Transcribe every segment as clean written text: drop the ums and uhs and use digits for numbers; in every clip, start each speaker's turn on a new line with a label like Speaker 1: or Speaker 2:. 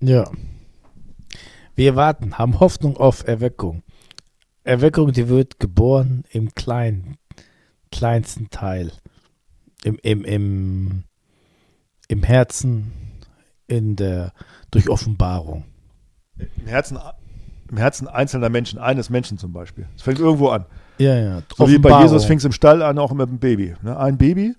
Speaker 1: Ja. Wir warten, haben Hoffnung auf Erweckung. Erweckung, die wird geboren im kleinsten Teil. Im Herzen, durch Offenbarung.
Speaker 2: Im Herzen einzelner Menschen, eines Menschen zum Beispiel. Es fängt irgendwo an.
Speaker 1: Ja.
Speaker 2: So wie bei Jesus fing es im Stall an, auch mit dem Baby. Ne? Ein Baby,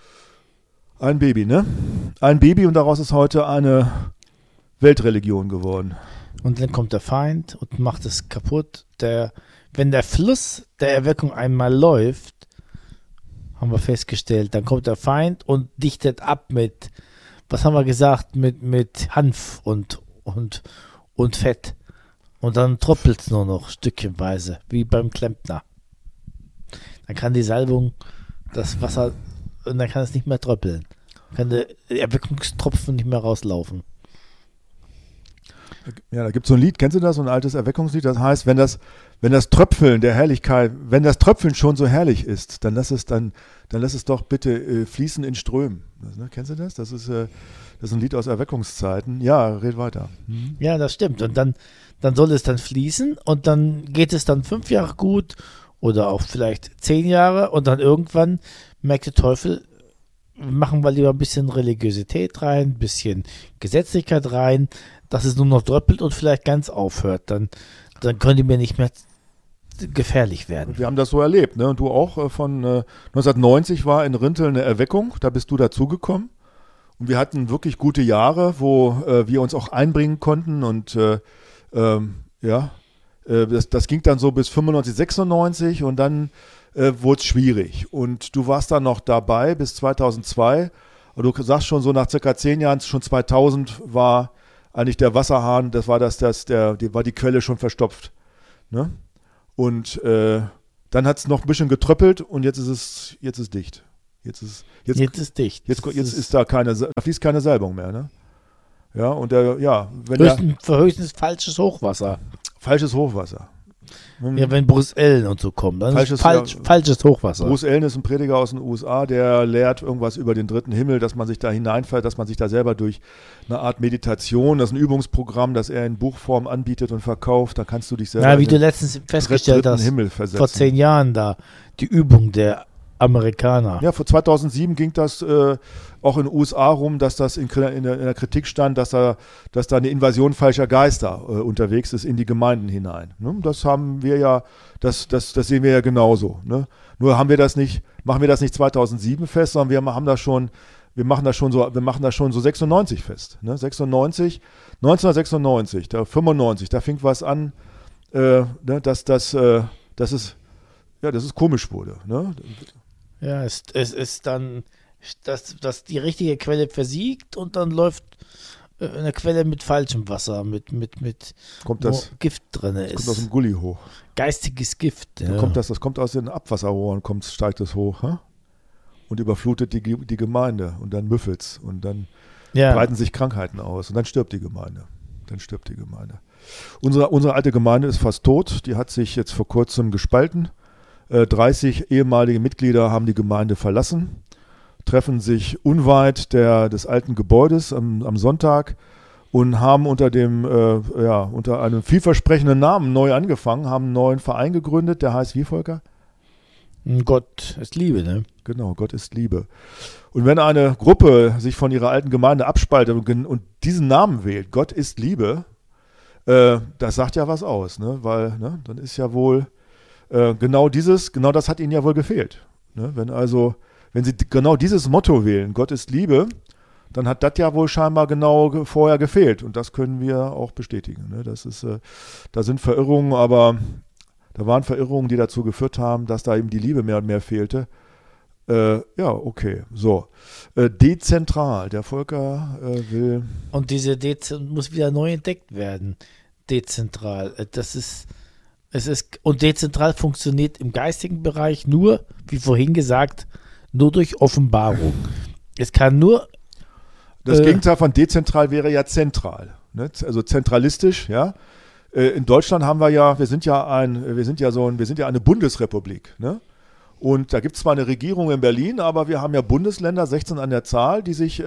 Speaker 2: ne? Ein Baby und daraus ist heute eine Weltreligion geworden.
Speaker 1: Und dann kommt der Feind und macht es kaputt. Wenn der Fluss der Erweckung einmal läuft, haben wir festgestellt, dann kommt der Feind und dichtet ab mit, was haben wir gesagt, mit Hanf und Fett. Und dann tröppelt es nur noch stückchenweise, wie beim Klempner. Dann kann die Salbung das Wasser, und dann kann es nicht mehr tröppeln. Kann der Erweckungstropfen nicht mehr rauslaufen.
Speaker 2: Ja, da gibt es so ein Lied, kennst du das? So ein altes Erweckungslied, das heißt, wenn das Tröpfeln der Herrlichkeit, wenn das Tröpfeln schon so herrlich ist, dann lass es doch bitte fließen in Strömen. Ne? Kennst du das? Das ist ein Lied aus Erweckungszeiten. Ja, red weiter.
Speaker 1: Ja, das stimmt. Und dann soll es dann fließen und dann geht es dann 5 Jahre gut oder auch vielleicht 10 Jahre und dann irgendwann merkt der Teufel, machen wir lieber ein bisschen Religiosität rein, ein bisschen Gesetzlichkeit rein, dass es nur noch dröppelt und vielleicht ganz aufhört. Dann können die mir nicht mehr gefährlich werden.
Speaker 2: Wir haben das so erlebt, ne? Und du auch von 1990 war in Rinteln eine Erweckung, da bist du dazugekommen. Und wir hatten wirklich gute Jahre, wo wir uns auch einbringen konnten und das ging dann so bis 95, 96 und dann wurde es schwierig. Und du warst dann noch dabei bis 2002. Und du sagst schon so nach circa 10 Jahren, schon 2000 war eigentlich der Wasserhahn, war die Quelle schon verstopft. Ne? Und dann hat es noch ein bisschen getröppelt und jetzt ist dicht. Jetzt ist dicht. Jetzt da fließt keine Salbung mehr, ne? Ja, und
Speaker 1: höchstens falsches Hochwasser.
Speaker 2: Falsches Hochwasser.
Speaker 1: Ja, wenn Bruce Ellen und so kommen, dann ist falsches Hochwasser.
Speaker 2: Bruce Ellen ist ein Prediger aus den USA, der lehrt irgendwas über den dritten Himmel, dass man sich da hineinfällt, dass man sich da selber durch eine Art Meditation, das ist ein Übungsprogramm, das er in Buchform anbietet und verkauft, da kannst du dich selber
Speaker 1: wie du letztens festgestellt hast,
Speaker 2: Himmel versetzen.
Speaker 1: Vor 10 Jahren da, die Übung der Amerikaner.
Speaker 2: Ja, vor 2007 ging das auch in den USA rum, dass das in der Kritik stand, dass da eine Invasion falscher Geister unterwegs ist in die Gemeinden hinein. Ne? Das haben wir ja, das sehen wir ja genauso. Ne? Nur machen wir das nicht 2007 fest, sondern wir machen das schon so 96 fest. Ne? 1996, 95, da fing was an, dass es komisch wurde. Ne?
Speaker 1: Ja, es ist dann, dass die richtige Quelle versiegt und dann läuft eine Quelle mit falschem Wasser, mit Gift drin ist.
Speaker 2: Kommt aus dem Gully hoch.
Speaker 1: Geistiges Gift. Ja.
Speaker 2: Das kommt aus den Abwasserrohren, steigt es hoch, und überflutet die Gemeinde und dann müffelt's und dann breiten sich Krankheiten aus und dann stirbt die Gemeinde. Unsere alte Gemeinde ist fast tot, die hat sich jetzt vor kurzem gespalten. 30 ehemalige Mitglieder haben die Gemeinde verlassen, treffen sich unweit des alten Gebäudes am Sonntag und haben unter einem vielversprechenden Namen neu angefangen, haben einen neuen Verein gegründet, der heißt wie, Volker?
Speaker 1: Gott ist Liebe, ne?
Speaker 2: Genau, Gott ist Liebe. Und wenn eine Gruppe sich von ihrer alten Gemeinde abspaltet und diesen Namen wählt, Gott ist Liebe, das sagt ja was aus, ne? Weil dann ist ja wohl genau das hat ihnen ja wohl gefehlt. Ne? Wenn sie genau dieses Motto wählen, Gott ist Liebe, dann hat das ja wohl scheinbar genau vorher gefehlt. Und das können wir auch bestätigen. Ne? Da sind Verirrungen, aber da waren Verirrungen, die dazu geführt haben, dass da eben die Liebe mehr und mehr fehlte. Okay, so. Dezentral, der Volker will...
Speaker 1: Und diese muss wieder neu entdeckt werden. Dezentral, und dezentral funktioniert im geistigen Bereich nur, wie vorhin gesagt, nur durch Offenbarung. Es kann nur...
Speaker 2: Das Gegenteil von dezentral wäre ja zentral. Ne? Also zentralistisch, ja. In Deutschland haben wir sind ja eine Bundesrepublik. Ne? Und da gibt es zwar eine Regierung in Berlin, aber wir haben ja Bundesländer, 16 an der Zahl, die sich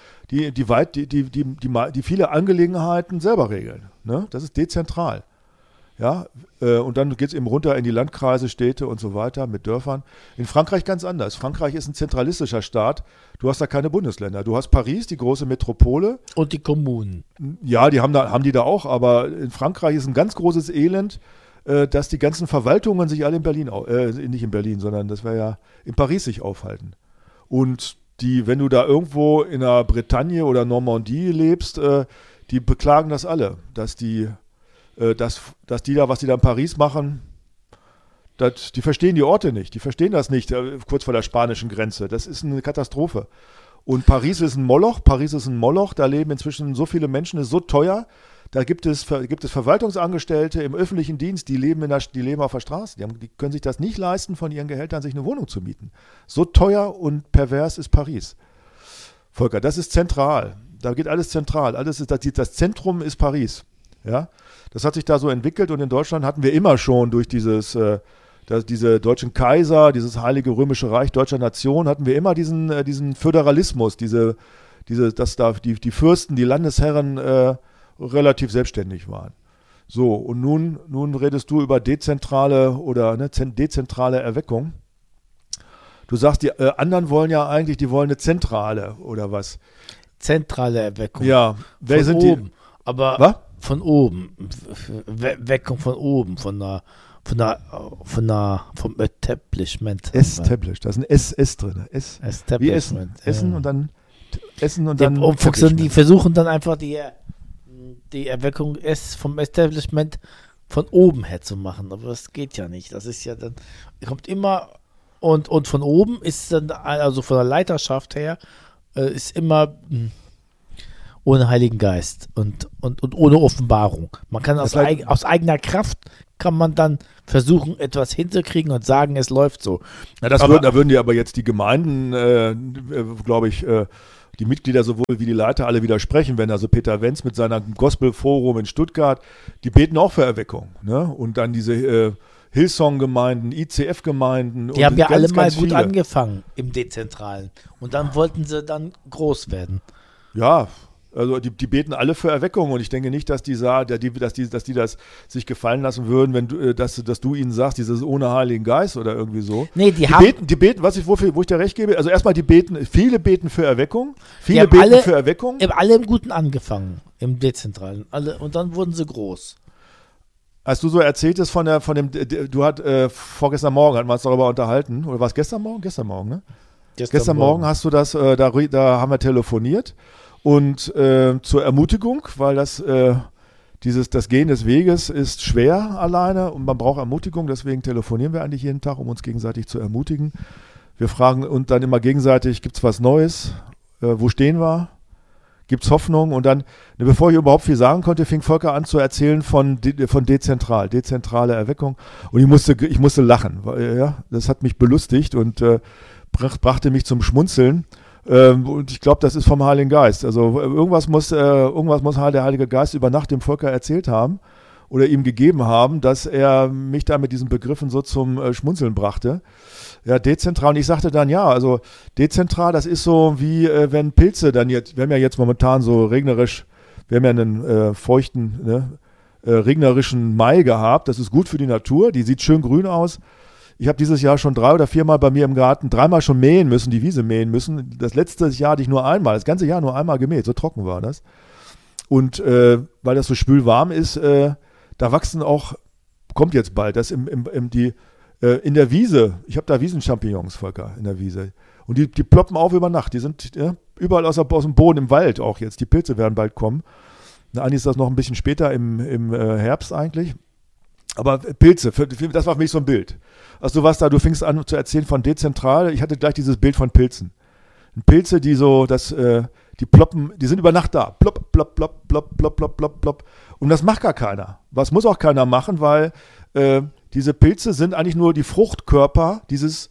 Speaker 2: die viele Angelegenheiten selber regeln. Ne? Das ist dezentral. Ja, und dann geht es eben runter in die Landkreise, Städte und so weiter mit Dörfern. In Frankreich ganz anders. Frankreich ist ein zentralistischer Staat. Du hast da keine Bundesländer. Du hast Paris, die große Metropole.
Speaker 1: Und die Kommunen.
Speaker 2: Ja, haben die da auch, aber in Frankreich ist ein ganz großes Elend, dass die ganzen Verwaltungen sich alle in Berlin, nicht in Berlin, sondern das wäre ja in Paris sich aufhalten. Und wenn du da irgendwo in der Bretagne oder Normandie lebst, die beklagen das alle, dass die da, was die da in Paris machen, die verstehen die Orte nicht, die verstehen das nicht, kurz vor der spanischen Grenze. Das ist eine Katastrophe. Und Paris ist ein Moloch, da leben inzwischen so viele Menschen, ist so teuer. Da gibt es Verwaltungsangestellte im öffentlichen Dienst, die leben auf der Straße. Die können sich das nicht leisten, von ihren Gehältern sich eine Wohnung zu mieten. So teuer und pervers ist Paris. Volker, das ist zentral. Da geht alles zentral. Das Zentrum ist Paris. Ja? Das hat sich da so entwickelt und in Deutschland hatten wir immer schon durch diese deutschen Kaiser, dieses Heilige Römische Reich deutscher Nation, hatten wir immer diesen Föderalismus, dass da die Fürsten, die Landesherren relativ selbstständig waren. So, und nun redest du über dezentrale Erweckung. Du sagst, die anderen wollen ja eigentlich, die wollen eine zentrale oder was?
Speaker 1: Zentrale Erweckung.
Speaker 2: Ja, wer sind
Speaker 1: oben.
Speaker 2: die?
Speaker 1: Aber
Speaker 2: was?
Speaker 1: Von oben. Weckung von oben, vom Establishment.
Speaker 2: Established, da ist ein S drin.
Speaker 1: Establishment.
Speaker 2: Wie Essen und dann
Speaker 1: die versuchen dann einfach die Erweckung vom Establishment von oben her zu machen, aber das geht ja nicht. Das ist ja dann, kommt immer und von oben ist dann, also von der Leiterschaft her, ist immer ohne Heiligen Geist und ohne Offenbarung. Man kann aus eigener Kraft kann man dann versuchen, etwas hinzukriegen und sagen, es läuft so.
Speaker 2: Ja, da würden die aber jetzt die Gemeinden, glaube ich, die Mitglieder sowohl wie die Leiter alle widersprechen, wenn also Peter Wenz mit seinem Gospel-Forum in Stuttgart, die beten auch für Erweckung. Ne? Und dann diese Hillsong-Gemeinden, ICF-Gemeinden.
Speaker 1: Die haben ja alle mal gut angefangen im Dezentralen. Und dann wollten sie dann groß werden.
Speaker 2: Ja, also die beten alle für Erweckung und ich denke nicht, dass die das sich gefallen lassen würden, wenn du, dass du ihnen sagst, dieses ohne Heiligen Geist oder irgendwie so.
Speaker 1: Nee, die
Speaker 2: beten, wo ich dir recht gebe, also erstmal viele beten für Erweckung, für Erweckung.
Speaker 1: Haben alle im Guten angefangen, im Dezentralen, alle, und dann wurden sie groß.
Speaker 2: Als du so erzähltest vorgestern Morgen hatten wir uns darüber unterhalten, oder war es gestern Morgen? Gestern Morgen, ne? Gestern Morgen hast du das, da haben wir telefoniert. Und zur Ermutigung, weil das Gehen des Weges ist schwer alleine und man braucht Ermutigung, deswegen telefonieren wir eigentlich jeden Tag, um uns gegenseitig zu ermutigen. Wir fragen uns dann immer gegenseitig, gibt es was Neues? Wo stehen wir? Gibt es Hoffnung? Und dann, bevor ich überhaupt viel sagen konnte, fing Volker an zu erzählen von dezentrale Erweckung. Und ich musste lachen, weil, das hat mich belustigt und brachte mich zum Schmunzeln. Und ich glaube, das ist vom Heiligen Geist. Also irgendwas muss der Heilige Geist über Nacht dem Volker erzählt haben oder ihm gegeben haben, dass er mich da mit diesen Begriffen so zum Schmunzeln brachte. Ja, dezentral. Und ich sagte dann, also dezentral, das ist so wie wenn Pilze dann jetzt, wir haben ja jetzt momentan so regnerisch, wir haben ja einen feuchten, regnerischen Mai gehabt. Das ist gut für die Natur, die sieht schön grün aus. Ich habe dieses Jahr schon 3 oder 4 Mal bei mir im Garten 3-mal schon mähen müssen, die Wiese mähen müssen. Das letzte Jahr hatte ich das ganze Jahr nur einmal gemäht, so trocken war das. Und weil das so spülwarm ist, da wachsen auch, kommt jetzt bald, das in der Wiese, ich habe da Wiesenchampignons, Volker, in der Wiese. Und die ploppen auf über Nacht, die sind überall aus dem Boden, im Wald auch jetzt. Die Pilze werden bald kommen. Eigentlich ist das noch ein bisschen später im Herbst eigentlich. Aber Pilze, das war für mich so ein Bild. Also du fingst an zu erzählen von dezentral. Ich hatte gleich dieses Bild von Pilzen. Pilze, die so, die ploppen, die sind über Nacht da. Plopp, plopp, plopp, plopp, plopp, plopp, plopp, plopp. Und das macht gar keiner. Was muss auch keiner machen, weil diese Pilze sind eigentlich nur die Fruchtkörper dieses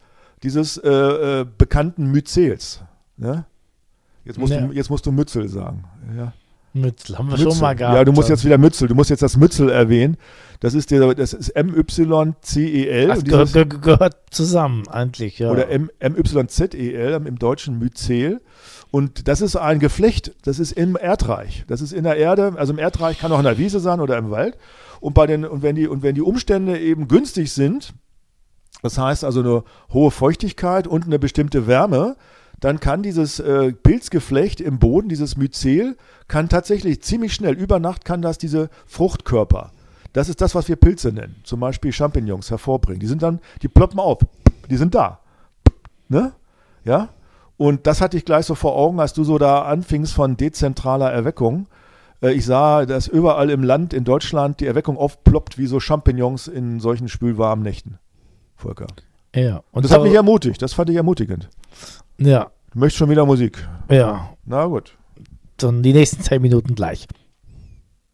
Speaker 2: bekannten Myzels. Ne? Jetzt musst du Mützel sagen. Ja.
Speaker 1: Mützel haben wir schon mal gehabt.
Speaker 2: Ja, du musst jetzt wieder Mützel. Du musst jetzt das Mützel erwähnen. Das ist MYCEL.
Speaker 1: Das gehört zusammen eigentlich, ja.
Speaker 2: Oder MYZEL, im Deutschen Myzel. Und das ist ein Geflecht, das ist im Erdreich. Das ist in der Erde, also im Erdreich kann auch in der Wiese sein oder im Wald. Und wenn die Umstände eben günstig sind, das heißt also eine hohe Feuchtigkeit und eine bestimmte Wärme, dann kann dieses Pilzgeflecht im Boden, dieses Myzel, kann tatsächlich ziemlich schnell, über Nacht kann das diese Fruchtkörper, das ist das, was wir Pilze nennen, zum Beispiel Champignons hervorbringen. Die ploppen auf, die sind da. Ne? Ja? Und das hatte ich gleich so vor Augen, als du so da anfingst von dezentraler Erweckung. Ich sah, dass überall im Land, in Deutschland, die Erweckung aufploppt wie so Champignons in solchen spülwarmen Nächten. Volker.
Speaker 1: Ja.
Speaker 2: Und das hat mich ermutigt, das fand ich ermutigend.
Speaker 1: Ja.
Speaker 2: Du möchtest schon wieder Musik.
Speaker 1: Ja.
Speaker 2: Na gut.
Speaker 1: Dann die nächsten 10 Minuten gleich.